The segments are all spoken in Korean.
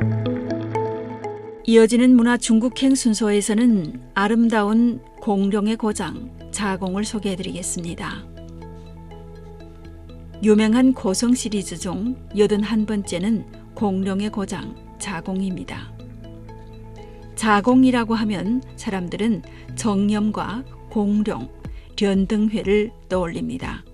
이어지는 문화 중국행 순서에서는 아름다운 공룡의 고장 자공을 소개해드리겠습니다. 유명한 고성 시리즈 중 81번째는 공룡의 고장 자공입니다. 자공이라고 하면 사람들은 정념과 공룡, 련등회를 떠올립니다.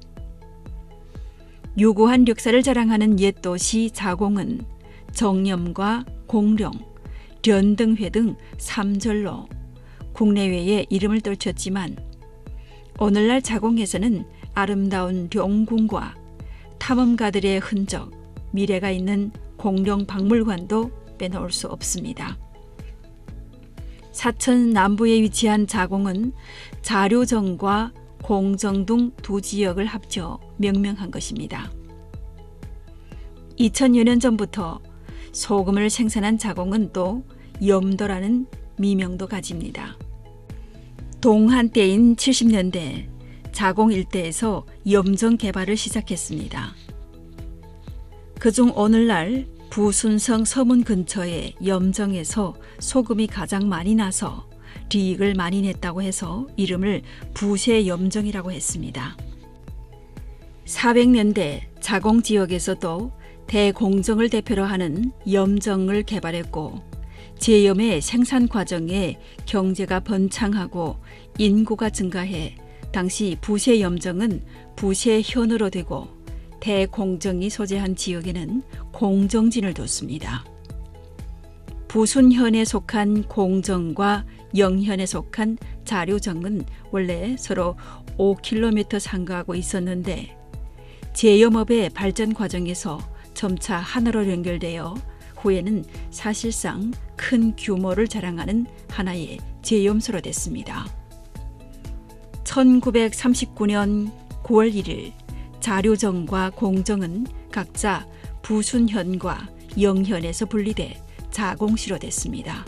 유구한 역사를 자랑하는 옛 도시 자공은 정념과 공룡, 련등회 등 3절로 국내외에 이름을 떨쳤지만 오늘날 자공에서는 아름다운 룡궁과 탐험가들의 흔적, 미래가 있는 공룡 박물관도 빼놓을 수 없습니다. 사천 남부에 위치한 자공은 자료정과 공정 등 두 지역을 합쳐 명명한 것입니다. 2000여 년 전부터 소금을 생산한 자공은 또 염도라는 미명도 가집니다. 동한때인 70년대 자공 일대에서 염정 개발을 시작했습니다. 그중 오늘날 부순성 서문 근처의 염정에서 소금이 가장 많이 나서 리익을 많이 냈다고 해서 이름을 부세염정이라고 했습니다. 400년대 자공 지역에서도 대공정을 대표로 하는 염정을 개발했고 제염의 생산 과정에 경제가 번창하고 인구가 증가해 당시 부세염정은 부세현으로 되고 대공정이 소재한 지역에는 공정진을 뒀습니다. 부순현에 속한 공정과 영현에 속한 자료정은 원래 서로 5km 상거하고 있었는데 제염업의 발전 과정에서 점차 하나로 연결되어 후에는 사실상 큰 규모를 자랑하는 하나의 제염소로 됐습니다. 1939년 9월 1일 자료정과 공정은 각자 부순현과 영현에서 분리돼 자공시로 됐습니다.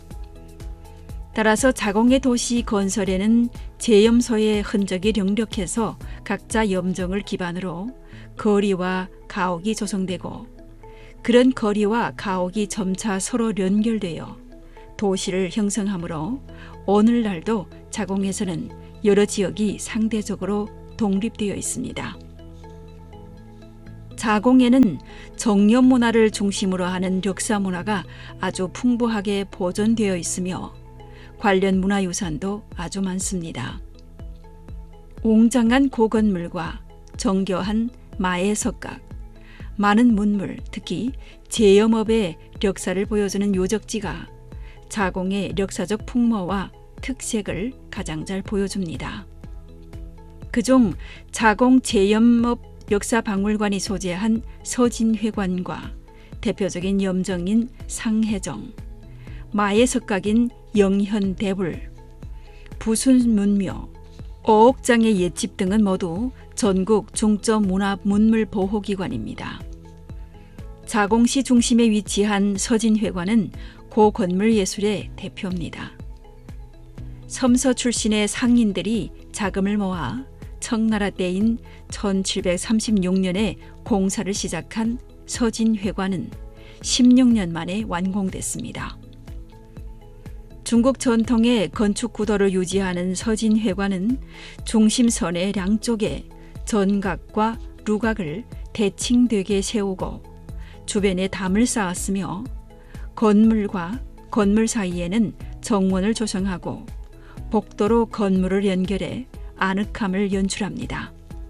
따라서 자공의 도시 건설에는 제염소의 흔적이 역력해서 각자 염정을 기반으로 거리와 가옥이 조성되고 그런 거리와 가옥이 점차 서로 연결되어 도시를 형성하므로 오늘날도 자공에서는 여러 지역이 상대적으로 독립되어 있습니다. 자공에는 정념 문화를 중심으로 하는 역사 문화가 아주 풍부하게 보존되어 있으며 관련 문화유산도 아주 많습니다. 웅장한 고건물과 정교한 마의 석각, 많은 문물, 특히 제염업의 역사를 보여주는 요적지가 자공의 역사적 풍모와 특색을 가장 잘 보여줍니다. 그중 자공 제염업 역사박물관이 소재한 서진회관과 대표적인 염정인 상해정, 마의 석각인 영현대불, 부순문묘, 어옥장의 옛집 등은 모두 전국 중점 문화 문물 보호기관입니다. 자공시 중심에 위치한 서진회관은 고건물 예술의 대표입니다. 섬서 출신의 상인들이 자금을 모아 청나라 때인 1736년에 공사를 시작한 서진회관은 16년 만에 완공됐습니다. 중국 전통의 건축 구도를 유지하는 서진회관은 중심선의 양쪽에 전각과 루각을 대칭되게 세우고 주변에 담을 쌓았으며 건물과 건물 사이에는 정원을 조성하고 복도로 건물을 연결해 아늑함을 연출합니다.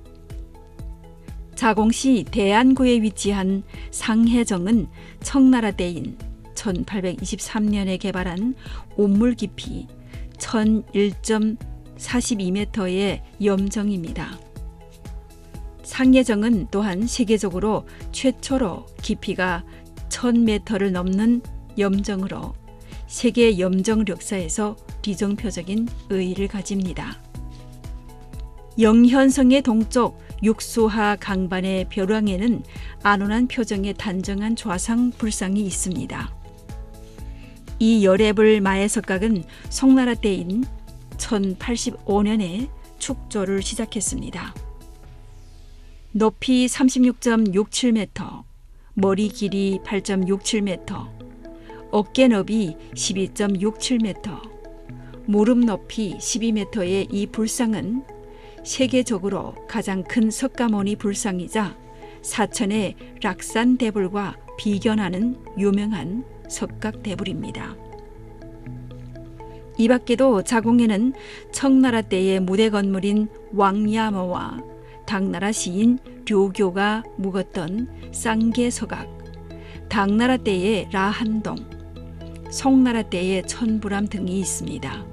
자공시 대안구에 위치한 상해정은 청나라 때인 1823년에 개발한 온물 깊이 1001.42m의 염정입니다. 상해정은 또한 세계적으로 최초로 깊이가 1000m를 넘는 염정으로 세계 염정 역사에서 비정표적인 의의를 가집니다. 영현성의 동쪽 육수하 강반의 벼랑에는 안온한 표정의 단정한 좌상 불상이 있습니다. 이 열애불 마의 석각은 송나라 때인 1085년에 축조를 시작했습니다. 높이 36.67m, 머리 길이 8.67m, 어깨 너비 12.67m, 무릎 높이 12m의 이 불상은 세계적으로 가장 큰 석가모니 불상이자 사천의 락산대불과 비견하는 유명한 석각대불입니다. 이 밖에도 자공에는 청나라 때의 무대 건물인 왕야머와 당나라 시인 류교가 묵었던 쌍계석악, 당나라 때의 라한동, 송나라 때의 천부람 등이 있습니다.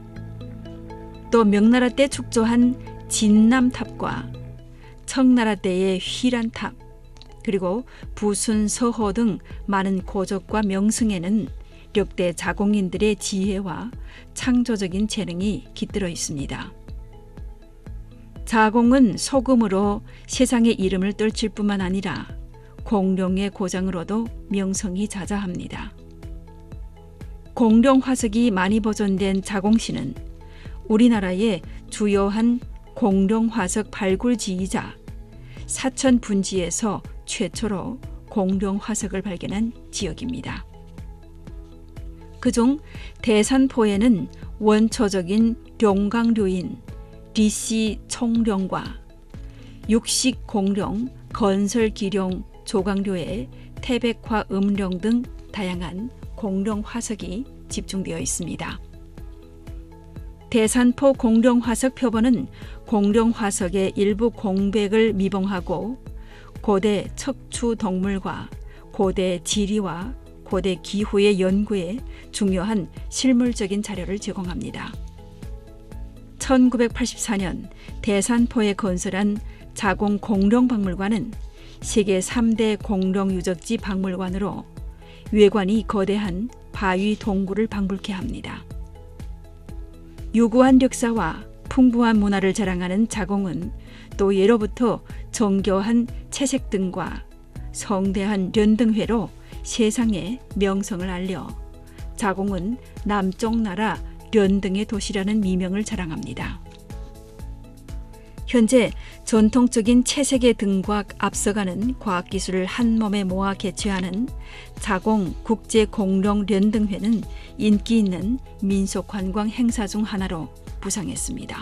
또 명나라 때 축조한 진남탑과 청나라 때의 휘란탑, 그리고 부순, 서호 등 많은 고적과 명승에는 역대 자공인들의 지혜와 창조적인 재능이 깃들어 있습니다. 자공은 소금으로 세상의 이름을 떨칠 뿐만 아니라 공룡의 고장으로도 명성이 자자합니다. 공룡 화석이 많이 보존된 자공시는 우리나라의 주요한 공룡 화석 발굴지이자 사천 분지에서 최초로 공룡 화석을 발견한 지역입니다. 그중 대산포에는 원초적인 룡강류인 리씨 총룡과 육식 공룡, 건설 기룡, 조강류의 태백화 음룡 등 다양한 공룡 화석이 집중되어 있습니다. 대산포 공룡 화석 표본은 공룡 화석의 일부 공백을 미봉하고 고대 척추 동물과 고대 지리와 고대 기후의 연구에 중요한 실물적인 자료를 제공합니다. 1984년 대산포에 건설한 자공 공룡박물관은 세계 3대 공룡 유적지 박물관으로 외관이 거대한 바위 동굴을 방불케 합니다. 유구한 역사와 풍부한 문화를 자랑하는 자공은 또 예로부터 정교한 채색 등과 성대한 련등회로 세상에 명성을 알려 자공은 남쪽 나라 련등의 도시라는 미명을 자랑합니다. 현재 전통적인 채색의 등과 앞서가는 과학기술을 한 몸에 모아 개최하는 자공 국제공룡 련등회는 인기 있는 민속관광 행사 중 하나로 부상했습니다.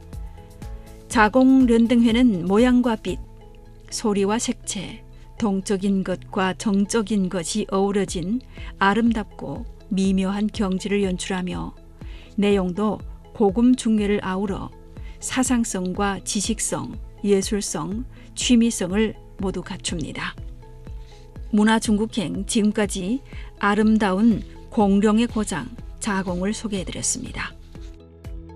자공 련등회는 모양과 빛, 소리와 색채, 동적인 것과 정적인 것이 어우러진 아름답고 미묘한 경지를 연출하며 내용도 고금 중외를 아우러 사상성과 지식성, 예술성, 취미성을 모두 갖춥니다. 문화중국행 지금까지 아름다운 공룡의 고장 자공을 소개해드렸습니다.